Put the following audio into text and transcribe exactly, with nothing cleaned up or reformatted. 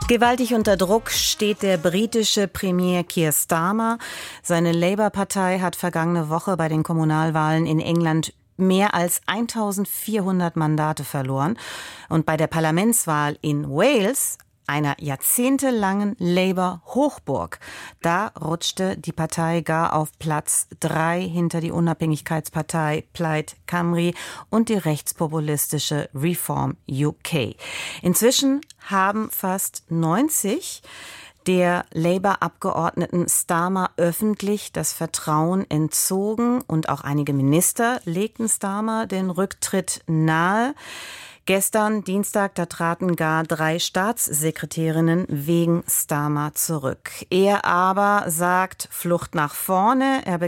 Gewaltig unter Druck steht der britische Premier Keir Starmer. Seine Labour-Partei hat vergangene Woche bei den Kommunalwahlen in England mehr als eintausendvierhundert Mandate verloren. Und bei der Parlamentswahl in Wales, einer jahrzehntelangen Labour-Hochburg, da rutschte die Partei gar auf Platz drei hinter die Unabhängigkeitspartei Plaid Cymru und die rechtspopulistische Reform U K. Inzwischen haben fast neunzig der Labour-Abgeordneten Starmer öffentlich das Vertrauen entzogen und auch einige Minister legten Starmer den Rücktritt nahe. Gestern, Dienstag, da traten gar drei Staatssekretärinnen wegen Starmer zurück. Er aber sagt Flucht nach vorne. Er